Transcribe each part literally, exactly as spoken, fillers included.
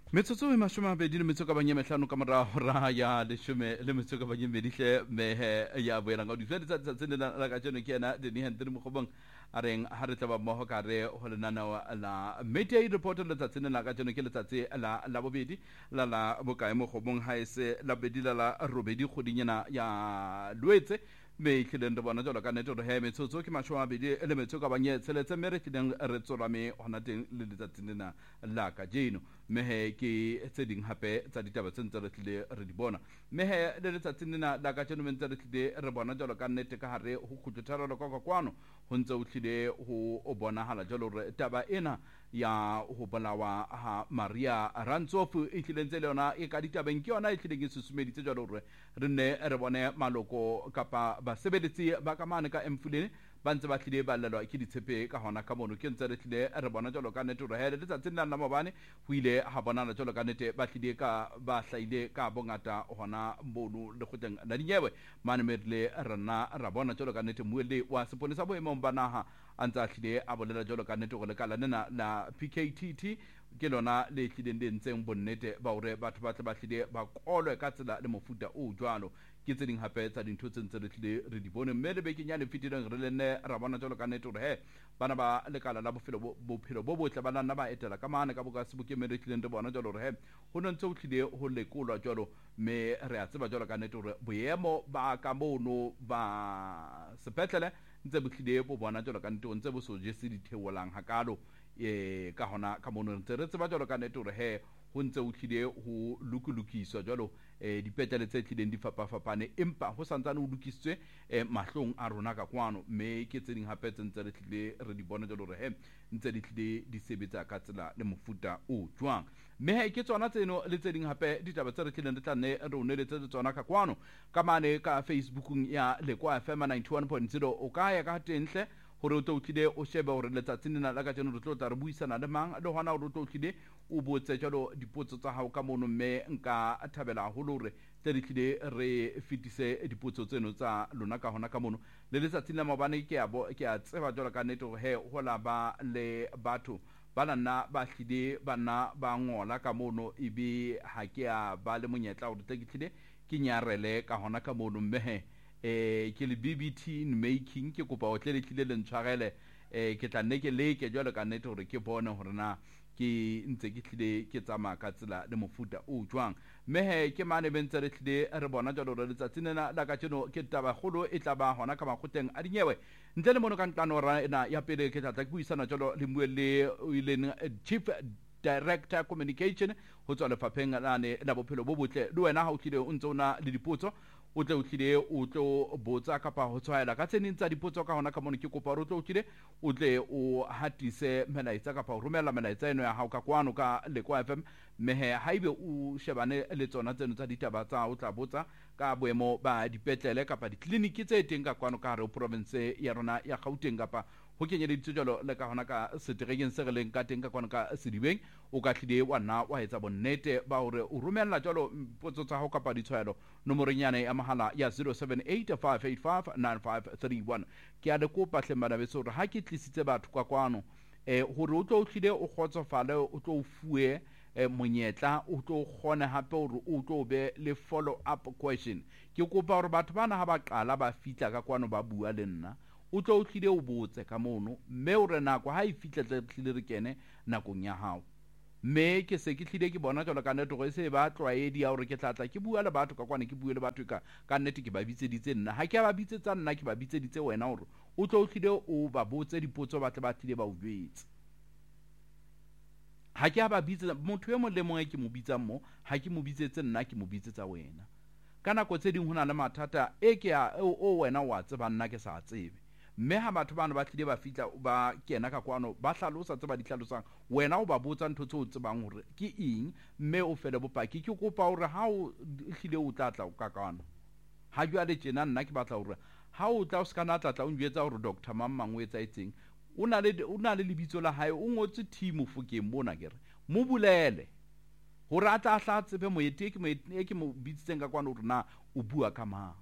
Metsotso e mashome a mabedi le metso ka banye mehlano ka mora hora ya leshome le metso ka banye medihle mehe ya boelang ka difete tsa tsene la ka tseno ke yena Denny Henry Mokgobong a reng ha re tla ba mmoho ka re ho lenana la media report le tsa tsene la ka tseno ke letsatsi la la bobedi la la bokae Mokgobong ha ese la bedi la la robedi kgodinyana ya Lwetse me tlileng re bona jalo ka nete re he metsotso ke mashome a mabedi le metso ka banye tseletse mme re tlileng re tsola me hona teng le letsatsing lena la ka jeno mme he ke tse ding hape tsa ditaba tse ntse re tlile re di bona mme he le letsatsing lena la ka jeno me ntse re tlile re bona jalo ka nete ka hare ho khutlotharelo ka kwano ho ntse o tlile ho o bonahala jalo re taba ena ya ho bolawa ha Maria Rantsofu e tlileng tse le yona e ka ditabeng ke yona e tlileng e susumeditse jalo re re ne re bone maloko kapa basebeletsi ba ka mane ka Emfuleni ba ntse ba tlile ba lelwa ke ditshepe ka hona ka mono ke ntse re tlile re bona jalo ka nete re hele letsatsing la nna mobane ho ile ha bonana jalo ka nete ba tlile ka ba hlaile ka bongata hona mono le kgotleng la dinyewe mane merile rena ra bona jalo ka nete muele wa seponesa boemong ba naha a ntse a tlile a bolela jalo ka nete go lekala nena la P K T T ke lona le tlileng le ntseng bonnete ba hore batho ba tle ba tlile ba kolwe ka tsela le mofuta o jwalo ke tse ding hape tsa dintho tse ntse re tlile re di bone mme le bekeng ya le fetileng re le nne ra bona jalo ka nete hore he bana ba lekala la bophelo bophelo bo botle ba nna ba etela ka mane ka boka se bokeme re tlileng re bona jalo hore he ho no ntse o tlile ho lekolwa jalo mme re a tseba jalo ka nete hore boemo ba ka mono ba sepetlele ntse bo tlile bo bona jalo ka nete ntse bo so jese ditheolang hakalo e ka hona ka mono ntse re tseba jalo ka nete hore he ho ntse o tlile ho lukulukiswa jalo eh dipetlele tse tlileng di fapafapane empa ho santsane o lokisitswe eh mahlong a rona ka kwano mme ke tse ding hape tse ntse re tlile re di bona jalo re he ntse di tlile di sebetsa ka tsela le mofuta o jwang mme he ke tsona tseno le tse ding hape ditaba tse re tlileng re tla nne re uneletse tsona ka kwano ka mane ka Facebookung ya Lekwa F M ninety-one point zero o ka ya ka tenhle hore o tlo tlile o shebe hore letsatsing lena la ka tseno re tlo tla re buisana le mang le hona hore o tlo tlile o botse jalo dipotso tsa hao ka mono mme nka thabela haholo hore tle di tlile re fitise dipotso tseno tsa lona ka hona ka mono le letsatsing la mabane ke a bo ke a tseba jalo ka nete hore he hola ba le batho ba nna ba hlile ba nna ba ngola ka mono ibe ha ke a ba le monyetla hore tle ke tlile ke nyarele ka hona ka mono mme eh ke le B B T in making ke kopa o tle le tlile le ntshwarele eh ke tla nne ke leke jwalo ka nete hore ke bone hore na ke ntse ke tlile ke tsamaya ka tsela le mofuta o jwang mme he ke mane bentse re tlile re bona jalo re letsatsing lena la ka tseno ke taba kholo e tla ba hona ka makgoteng a dinyewe ntle le mono ka ntlano rena ya pele ke tla tla ke buisana jalo le muele o ile chief director communication ho tswa lefapheng la ne la bophelo bo botle le wena ha o tlile o ntse ona le dipotso o tle o tlile o tlo botsa kapa ho tshwaela ka tseneng tsa dipotso ka hona ka mono ke kopa o tlo o tlile o tle o hatise melaetsa kapa o romela melaetsa eno ya hao ka kwano ka Lekwa F M mehe haibe o shebane le tsona tseno tsa ditaba tsa o tla botsa ka boemo ba dipetlele kapa dikliniki tse teng ka kwano ka hare ho province ya rona ya Gauteng kapa ho kenyeleditswe jalo le ka hona ka seterekeng se re leng ka teng ka kwano ka Sedibeng o ka tlile wa nna wa etsa bonnete ba hore o romella jalo potso tsa hao kapa ditshwaelo nomoronyana ya mahala ya zero seven eight five eight five nine five three one ke a le kopa hle manabeso hore ha ke tlisitse batho ka kwano eh hore o tlo o tlile o khotsofale o tlo o fuwe eh monyetla o tlo khona hape hore o tlo be le follow up question ke kopa hore batho bana ha ba qala ba fitla ka kwano ba bua le nna o tlo o tlile o botse ka mono mme hore nako ha e fitla tlile re kene nakong ya hao mme ke se ke tlile ke bona jalo ka nete go se ba tlwaedi ya hore ke tlatla ke bua le batho ka kwane ke bue le batho ka ka nete ke ba bitseditse nna ha ke ba bitsetsa nna ke ba bitseditse wena hore o tlo o tlile o ba botse dipotso ba tle ba tlile ba o jwetse ha ke ba bitsetsa motho e mo le mongwe ke mo bitsang mo ha ke mo bitsetse nna ke mo bitsetsa wena kana ko tse ding hona le mathata e ke a o wena wa tseba nna ke sa tsebe mme ha batho bana ba tlile ba fitla ba kena ka kwano ba hlalosa tse ba di hlalosang wena o ba botsa ntho tse o tsebang hore ke eng mme o fele bopaki ke kopa hore ha o hlile o tla tla ka kana ha jwa le tjena nna ke batla hore ha o tla o ska na tla tla o njwetsa hore Doctor Mammang o etsa etseng o na le o na le lebitso la hae o ngotse team Mofokeng mona kere mo bulele hore a tla hla tsebe moeti ke moeti ke mo bitsitseng ka kwano hore na o bua ka mang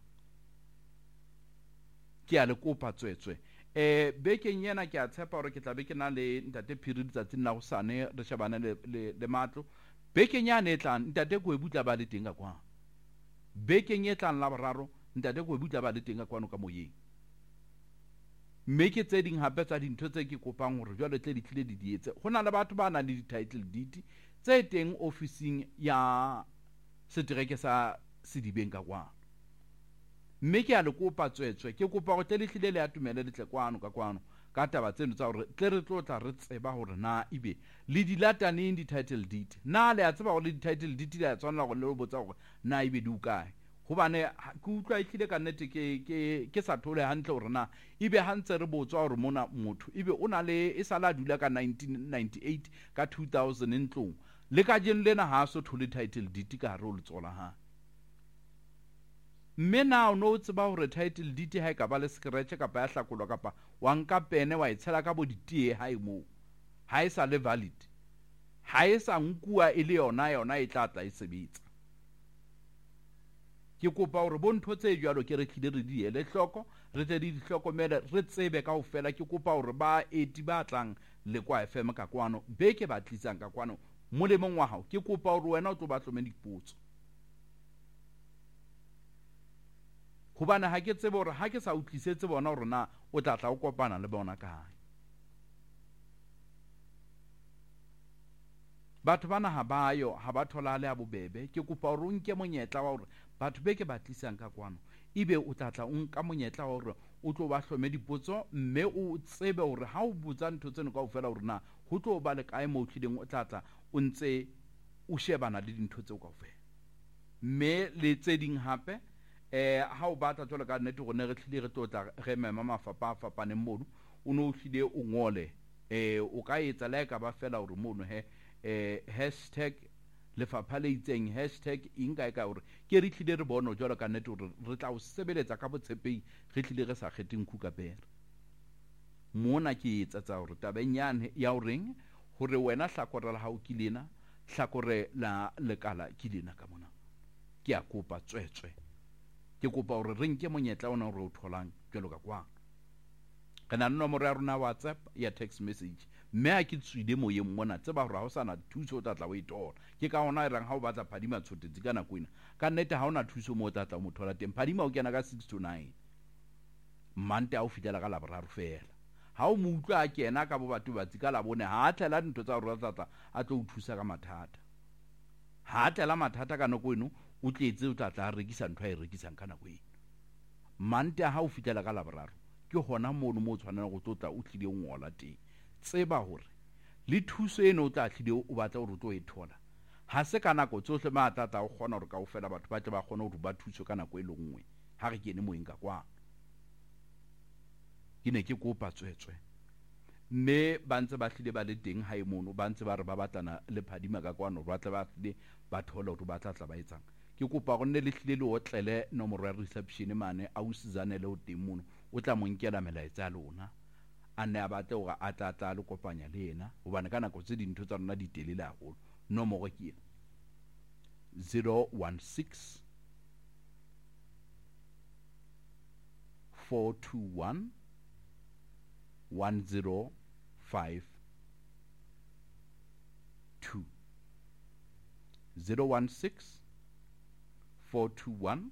ke a le kopa tswetswe eh bekeng yena ke a tshepa hore ke tla be ke na le ntate Phiri ditsatsing la go sane re shebane le le matlo bekeng ya ne tlang ntate ko e butla ba le teng ka kwa bekeng e tlang la boraro ntate ko e butla ba le teng ka kwano ka moyeng mme ke tse ding hape tsa dintho tse ke kopang hore jwale tle di tlile di dietse ho na le batho ba nang le di-title deed tse teng officing ya setereke sa Sedibeng ka kwano mme ke a le kopa tswetswe ke kopa go tle le tlile le atumele le tle kwano ka kwano ka taba tseno tsa gore tle re tlo tla re tseba gore na ebe le di lataneng di-title deed na le a tseba gore le di-title deed le a tshwanela gore le re botsa gore na ebe di ukae gobane ke utlwa e tlile ka nnete ke ke ke sa thole hantle gore na ebe ha ntse re botswa gore mona motho ebe o na le e sala a dula ka nineteen ninety-eight ka two thousand ntlong le ka jeno lena ha a so thole title deed ka hare o letsola ha mme na o no tseba gore title deed ha e ka ba le scratch kapa ya hlakolwa kapa wa nka pene wa e tshela ka bo ditie ha e mo ha e sa le valid ha e sa nkuwa e le yona yona e tla tla e sebetsa ke kopa gore bo ntho tse jwalo ke re tlile re di ele hloko re tle di hlokomele re tsebe kaofela ke kopa gore ba eti ba tlang le kwa F M ka kwano be ke ba tlisang ka kwano molemong wa hao ke kopa gore wena o tlo ba tlome dipotso hobane ha ke tsebe gore ha ke sa utlisetse bona gore na o tla tla o kopana le bona kae batho bana ha bayo ha ba thola le a bobebe ke kopa gore o nke monyetla wa gore batho be ke ba tlisang ka kwano ebe o tla tla o nka monyetla wa gore o tlo ba hlome dipotso mme o tsebe gore ha o botsa ntho tseno kaofela gore na ho tlo ba le kae mo o tlileng o tla tla o ntse o shebana le dintho tseo kaofela mme le tse ding hape eh ha o batla jwale ka nnete go ne re tlile re tlotla re mema mafapa a fapaneng mono o no tlile o ngole eh o ka etsa la ka ba fela gore mono he eh hashtag lefapha le itseng hashtag inga ka gore ke re tlile re bona jwale ka nnete gore re tla o sebeletsa ka botshepei re tlile re sa kgetheng khukapere mona ke etsa tsa gore tabeng yane ya o reng gore wena hlakore la hao ke lena hlakore la lekala ke lena ka mona ke a kopa tswetswe ke kopa gore re nke monyetla ona gore o tholang jwalo ka kwa re na le nomoro ya rona WhatsApp ya text message mme a ke tswile moyeng mona tseba gore ha o sana thuso o tla tla o e tola ke ka ona e rang ha o batla phadima tshotetse ka nako ena ka nnete ha ona thuso mo o tla tla mo thola teng phadima o kena ka six to nine mante a o fitela ka laboraro fela ha o mo utlwa a kena ka bo batho ba tsika la bone ha a tlela dintho tsa rona tsa a tlo o thusa ka mathata ha a tlela mathata ka nako eno o tletse o tla tla rekisa ntho a e rekisang ka nako eno mante ha o fitela ka laboraro ke hona mono mo tshwanela go tlotla o tlile o ngola teng tseba hore le thuso eno o tla tlile o batla gore o tlo e thola ha se ka nako tsohle ma tata o kgona gore kaofela batho ba tle ba kgona gore ba thuso ka nako e le nngwe ha re kene moeng ka kwa ke ne ke kopa tswetswe mme ba ntse ba tlile ba le teng ha e mono ba ntse ba re ba batlana le phadima ka kwano ba tle ba tle ba thola gore ba tla tla ba etsang ke kopa go nne le tlile le otlele nomoro ya reception mane a o sizane le o teng mono o tla mo nkela melaetsa lona a ne a batle gore a tla tla le kopanya le yena hobane ka nako tse dintho tsa rona di telele haholo nomoro ke ena zero one six four two one one zero five two zero one six four two one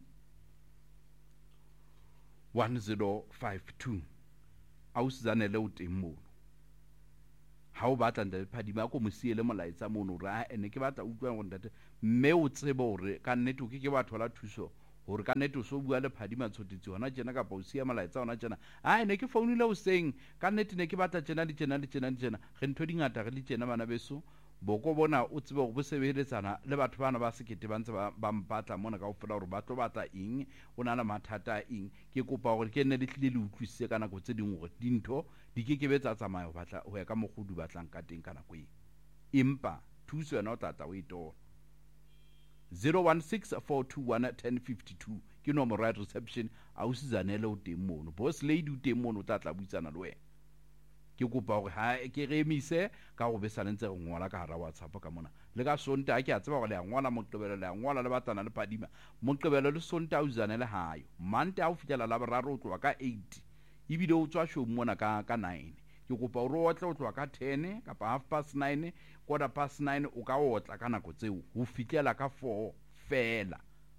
one zero five two a o sizane le o teng mono ha o batla ntate phadima ko mosiele molaetsa mono re a ene ke batla utlwa go ntate mme o tsebe hore ka nnete o ke ke ba thola thuso hore ka nnete o so bua le phadima tshotetse hona tjena kapa o sia molaetsa hona tjena a ene ke founile o seng ka nnete ne ke batla tjena le tjena le tjena le tjena re ntho dingata re le tjena bana beso boko bona o tsebe go sebeletsana le batho bana ba sekete ba ntse ba mpatla mona ka ofela gore ba tlo batla eng o na le mathata eng ke kopa gore ke nne le tlile le utlwisise ka nako tse dingwe gore dintho di ke ke be tsa tsamaya go batla ho ya ka mogodu batlang ka teng ka nako e empa thuso yona o tla tla o e tola zero one six four two one one zero five two ke nomoro ya reception a o sizanele o teng mono boss lady o teng mono o tla tla buitsana le wena ke kopa gore ha ke re emise ka go besa lentse go ngola ka hara WhatsApp ka mona le ka sonta ke a tseba go le ya ngola moqebelo le ya ngola le batana le phadima moqebelo le sonta o zanele hayo mante a o fitela la boraro o tloa ka eight ibile o tswa show mona ka ka nine ke kopa gore o tle o tloa ka ten kapa half past nine quarter past nine o ka otla ka nako tseo ho fitlela ka four fela.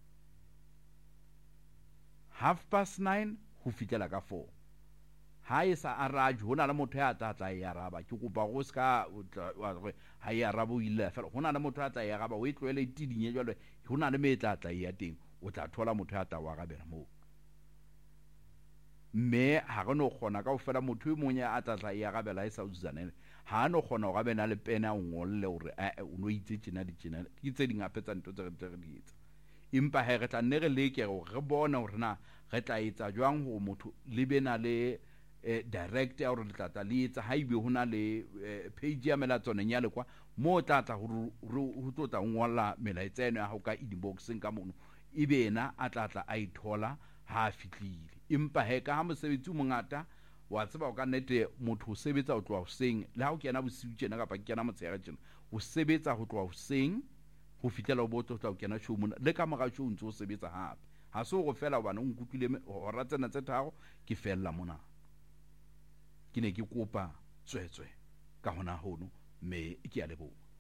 Half past nine ho fitlela ka four. Ha e sa araju hona le motho ya tla tla e araba ke kopa go ska ha e araba o ile fela hona le motho ya tla e araba o e tloele tidinye jwale hona le me tla tla ya teng o tla thola motho ya tla wa arabela moo. Mme ha re no kgona kaofela motho e mong ya a tla tla e arabela e sa utsana ha no kgona go gabena le pena o ngolle hore a o no itse tjena di tjena ke tse ding gape tsa ntho tse re di etsa. Empa he re tla nne re leke go re bona hore na re tla etsa jwang ho motho le bena le eh, direct ya hore le tla tla le etsa ha ibe hona le eh, page ya melatsone nya le kwa mo tla tla ho tlotla ngolla melaetsa eno ya ho ka inboxing ka mono ibe ena a tla tla a ithola ha fitlile. Empa he ka ha mosebetsi o mongata wa tseba o ka nnete motho o sebetsa ho tloha hoseng le ha o kena bosiu tjena kapa ke kena motshehare tjena o sebetsa ho tloha hoseng ho fitlela o botso tla o kena show mona le ka mora show ntse o sebetsa hape ha se go fela hobane o nkutlwile hora tsena tse tharo ke fella mona ke ne ke kopa tswetswe ka hona hono me ke a leboha.